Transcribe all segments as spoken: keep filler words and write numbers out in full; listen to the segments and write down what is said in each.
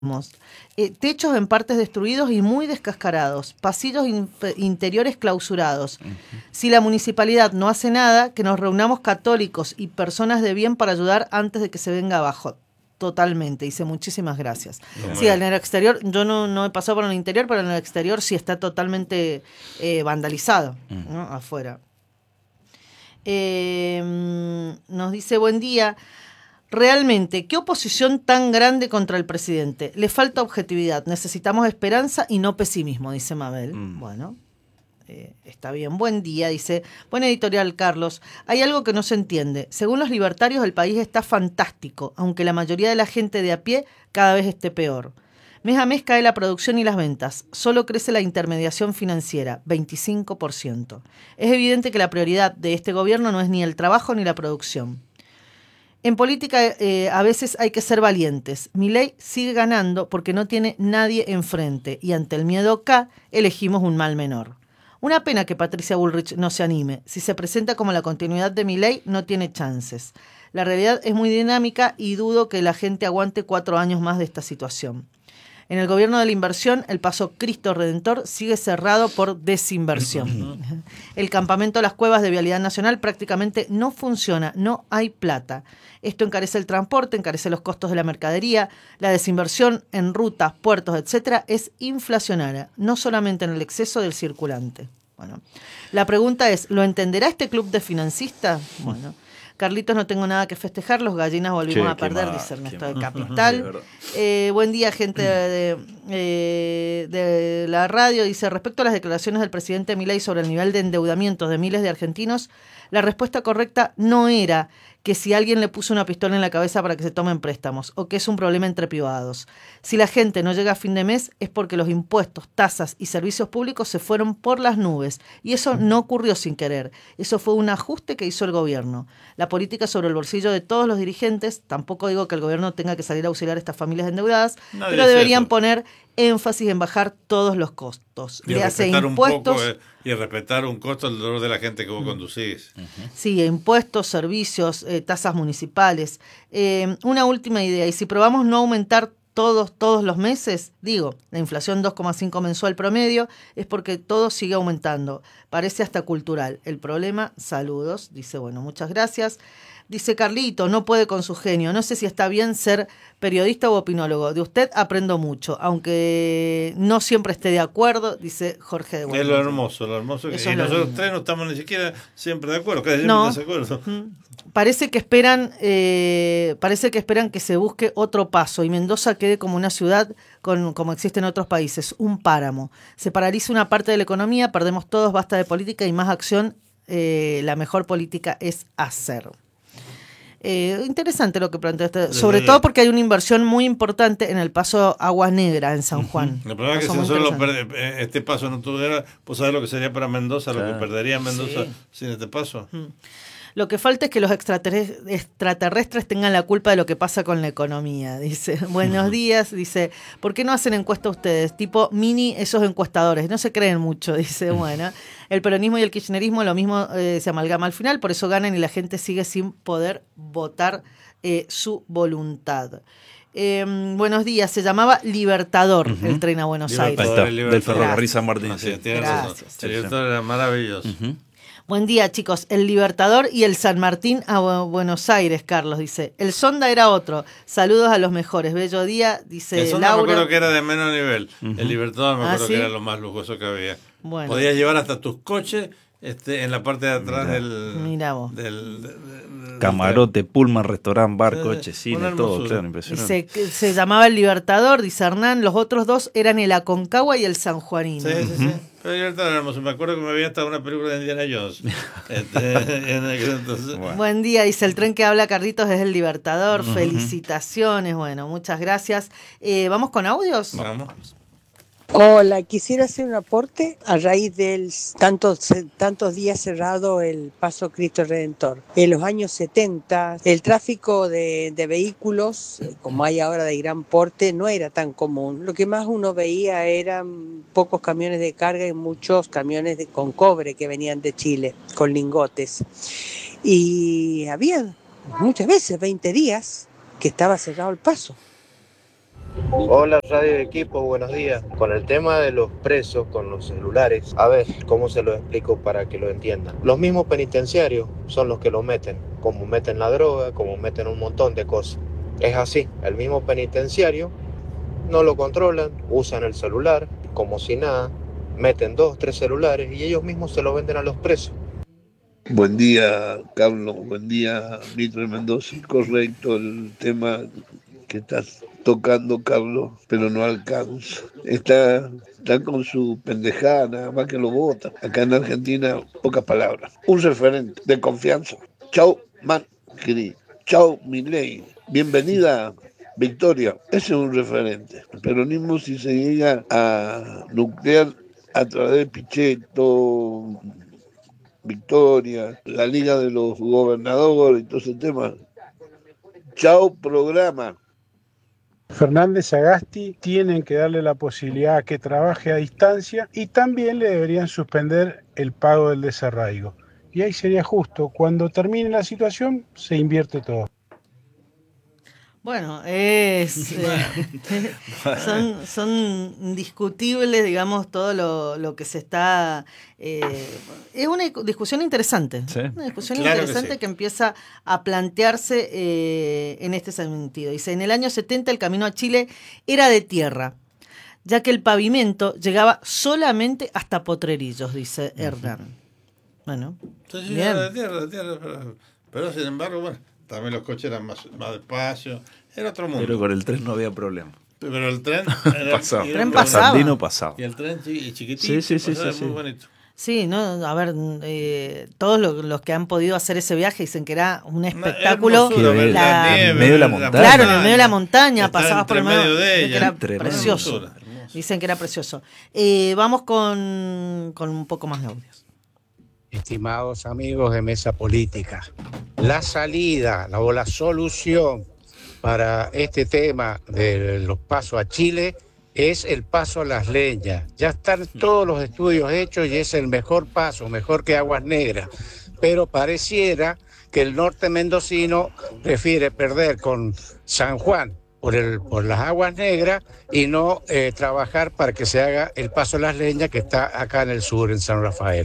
Eh, techos en partes destruidos y muy descascarados, pasillos in- interiores clausurados. Uh-huh. Si la municipalidad no hace nada, que nos reunamos católicos y personas de bien para ayudar antes de que se venga abajo. Totalmente, dice muchísimas gracias. Bueno. Sí, en el exterior, yo no, no he pasado por el interior, pero en el exterior sí está totalmente eh, vandalizado, uh-huh. ¿no? Afuera. Eh, nos dice, buen día. Realmente, ¿qué oposición tan grande contra el presidente? Le falta objetividad, necesitamos esperanza y no pesimismo, dice Mabel. Mm. Bueno, eh, está bien. Buen día, dice. Buen editorial, Carlos. Hay algo que no se entiende. Según los libertarios, el país está fantástico, aunque la mayoría de la gente de a pie cada vez esté peor. Mes a mes cae la producción y las ventas. Solo crece la intermediación financiera, veinticinco por ciento. Es evidente que la prioridad de este gobierno no es ni el trabajo ni la producción. En política eh, a veces hay que ser valientes. Milei sigue ganando porque no tiene nadie enfrente y ante el miedo K elegimos un mal menor. Una pena que Patricia Bullrich no se anime. Si se presenta como la continuidad de Milei, no tiene chances. La realidad es muy dinámica y dudo que la gente aguante cuatro años más de esta situación. En el gobierno de la inversión, el paso Cristo Redentor sigue cerrado por desinversión. El campamento Las Cuevas de Vialidad Nacional prácticamente no funciona, no hay plata. Esto encarece el transporte, encarece los costos de la mercadería, la desinversión en rutas, puertos, etcétera, es inflacionaria, no solamente en el exceso del circulante. Bueno, la pregunta es, ¿lo entenderá este club de financistas? Bueno, Carlitos, no tengo nada que festejar, los gallinas volvimos che, a perder, mal, dice Ernesto de Capital. Sí, eh, buen día, gente de, de, de la radio. Dice, respecto a las declaraciones del presidente Milei sobre el nivel de endeudamiento de miles de argentinos, la respuesta correcta no era que si alguien le puso una pistola en la cabeza para que se tomen préstamos o que es un problema entre privados. Si la gente no llega a fin de mes es porque los impuestos, tasas y servicios públicos se fueron por las nubes y eso no ocurrió sin querer. Eso fue un ajuste que hizo el gobierno. La política sobre el bolsillo de todos los dirigentes, tampoco digo que el gobierno tenga que salir a auxiliar a estas familias endeudadas, Nadie pero deberían eso. poner énfasis en bajar todos los costos. Y le hace respetar impuestos, un poco, eh, y respetar un costo al dolor de la gente que vos uh-huh. conducís. Uh-huh. Sí, impuestos, servicios, eh, tasas municipales. Eh, una última idea, y si probamos no aumentar todos, todos los meses, digo, la inflación dos coma cinco mensual promedio, es porque todo sigue aumentando. Parece hasta cultural. El problema, saludos, dice, bueno, muchas gracias. Dice Carlito, no puede con su genio. No sé si está bien ser periodista o opinólogo. De usted aprendo mucho, aunque no siempre esté de acuerdo, dice Jorge de Buenos. Es lo hermoso, lo hermoso que y nosotros lindo. tres no estamos ni siquiera siempre de acuerdo. Casi no. siempre estás de acuerdo. Parece que esperan, eh, parece que esperan que se busque otro paso y Mendoza quede como una ciudad con, como existe en otros países, un páramo. Se paraliza una parte de la economía, perdemos todos, basta de política y más acción. Eh, la mejor política es hacer. Eh, interesante lo que plantea este, sobre sí, todo porque hay una inversión muy importante en el paso Agua Negra en San Juan. El problema es que si solo perde, este paso no tuviera, pues sabes lo que sería para Mendoza, claro. Lo que perdería Mendoza sí. sin este paso. Uh-huh. Lo que falta es que los extraterrestres tengan la culpa de lo que pasa con la economía, dice. Buenos días, dice. ¿Por qué no hacen encuesta ustedes? Tipo mini esos encuestadores. No se creen mucho, dice. Bueno, el peronismo y el kirchnerismo lo mismo eh, se amalgama al final, por eso ganan y la gente sigue sin poder votar eh, su voluntad. Eh, buenos días, se llamaba Libertador uh-huh. el tren a Buenos Libertador, Aires. Está, del ferrocarril San Martín. Sí, tiene razón. El Libertador era maravilloso. Uh-huh. Buen día, chicos. El Libertador y el San Martín a Buenos Aires, Carlos, dice. El Sonda era otro. Saludos a los mejores. Bello día, dice el Sonda Laura. me acuerdo que era de menor nivel. Uh-huh. El Libertador me acuerdo ¿Ah, ¿sí? que era lo más lujoso que había. Bueno. Podías llevar hasta tus coches este, en la parte de atrás Mirá. del... Mirá vos. Del, del, del, Camarote, pullman, restaurante, bar, sí, coche, cine, todo, claro, impresionante. Se, se llamaba el Libertador, dice Hernán. Los otros dos eran el Aconcagua y el Sanjuanino. Sí, sí, uh-huh. sí. Pero Libertador hermoso. Me acuerdo que me había estado una película de Indiana Jones. Este, en aquel entonces. Bueno. Buen día, dice el tren que habla Carlitos es el Libertador. Uh-huh. Felicitaciones. Bueno, muchas gracias. Eh, ¿Vamos con audios? Vamos. Hola, quisiera hacer un aporte a raíz del tantos, tantos días cerrado el Paso Cristo Redentor. En los años setenta, el tráfico de, de vehículos, como hay ahora de gran porte, no era tan común. Lo que más uno veía eran pocos camiones de carga y muchos camiones de, con cobre que venían de Chile, con lingotes. Y había muchas veces, veinte días, que estaba cerrado el paso. Hola Radio Equipo, buenos días. Con el tema de los presos con los celulares, a ver, ¿cómo se lo explico para que lo entiendan? Los mismos penitenciarios son los que lo meten, como meten la droga, como meten un montón de cosas. Es así, el mismo penitenciario no lo controlan, usan el celular como si nada, meten dos, tres celulares y ellos mismos se lo venden a los presos. Buen día, Carlos, buen día, Mitre Mendoza. Correcto el tema que estás tocando, Carlos, pero no alcanza. Está, está con su pendejada, nada más que lo vota. Acá en Argentina, pocas palabras. Un referente de confianza. Chau, Macri. Chau, Milei. Bienvenida, Victoria. Ese es un referente. El peronismo, si se llega a nuclear a través de Pichetto, Victoria, la Liga de los Gobernadores y todo ese tema. Chau, programa. Fernández Sagasti tienen que darle la posibilidad a que trabaje a distancia y también le deberían suspender el pago del desarraigo. Y ahí sería justo, cuando termine la situación se invierte todo. Bueno, es eh, son, son indiscutibles, digamos, todo lo, lo que se está... Eh, es una discusión interesante, ¿sí? Una discusión claro interesante que, sí. que empieza a plantearse eh, en este sentido. Dice, en el año setenta el camino a Chile era de tierra, ya que el pavimento llegaba solamente hasta Potrerillos, dice Hernán. Uh-huh. Bueno, sí, sí, era de tierra, de tierra, pero, pero sin embargo, bueno... También los coches eran más, más despacio. Era otro mundo. Pero con el tren no había problema. Pero el tren... Era, pasaba. El tren pasaba. El pasaba. Y el tren chiquitito. Sí, sí, sí. sí, sí. Muy bonito. Sí, no, a ver, eh, todos los, los que han podido hacer ese viaje dicen que era un espectáculo. Hermosura, la, la nieve, en medio de la montaña. Claro, en el medio de la montaña, pasabas por el medio de ella. Que era Tremendo. precioso. Hermosura, hermoso. Dicen que era precioso. Eh, vamos con, con un poco más de audios. Estimados amigos de Mesa Política, la salida la, o la solución para este tema de los pasos a Chile es el paso a las leñas. Ya están todos los estudios hechos y es el mejor paso, mejor que Aguas Negras. Pero pareciera que el norte mendocino prefiere perder con San Juan por, el, por las Aguas Negras y no eh, trabajar para que se haga el paso a las leñas que está acá en el sur, en San Rafael.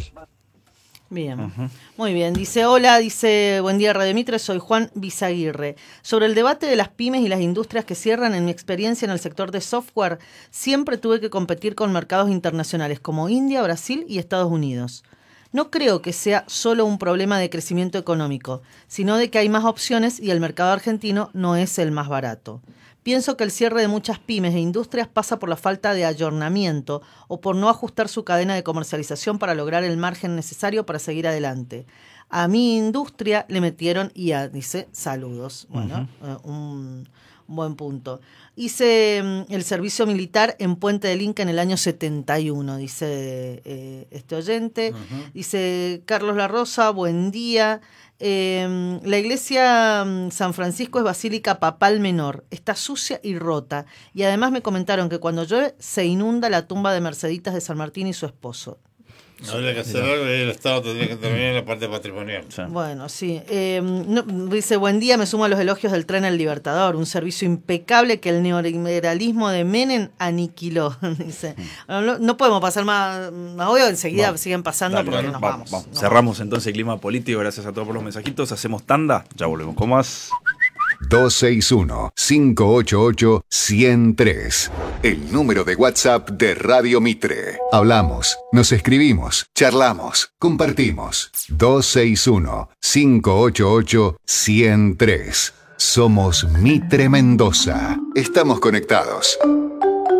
Bien, uh-huh. Muy bien. Dice, hola, dice, buen día Radio Mitre, soy Juan Bizaguirre. Sobre el debate de las pymes y las industrias que cierran, en mi experiencia en el sector de software, siempre tuve que competir con mercados internacionales como India, Brasil y Estados Unidos. No creo que sea solo un problema de crecimiento económico, sino de que hay más opciones y el mercado argentino no es el más barato. Pienso que el cierre de muchas pymes e industrias pasa por la falta de ayornamiento o por no ajustar su cadena de comercialización para lograr el margen necesario para seguir adelante. A mi industria le metieron I A, dice, saludos. Bueno, uh-huh. uh, un, un buen punto. Hice um, el servicio militar en Puente del Inca en el año setenta y uno, dice eh, este oyente. Uh-huh. Dice Carlos La Rosa, buen día. Eh, la iglesia San Francisco es basílica papal menor, está sucia y rota, y además me comentaron que cuando llueve se inunda la tumba de Merceditas de San Martín y su esposo. Habría que hacer algo y el Estado tendría que intervenir en la parte patrimonial. Sí. Bueno, sí. Eh, no, dice, buen día, me sumo a los elogios del tren El Libertador, un servicio impecable que el neoliberalismo de Menem aniquiló. Dice, no, no podemos pasar más, más audio, enseguida vamos. Siguen pasando Dale, porque bueno, nos vamos. vamos. vamos. Nos Cerramos vamos. Entonces el clima político, gracias a todos por los mensajitos, hacemos tanda, ya volvemos con más. dos seis uno, cinco ocho ocho, uno cero tres. El número de WhatsApp de Radio Mitre. Hablamos, nos escribimos, charlamos, compartimos. dos seis uno, cinco ocho ocho, uno cero tres. Somos Mitre Mendoza. Estamos conectados.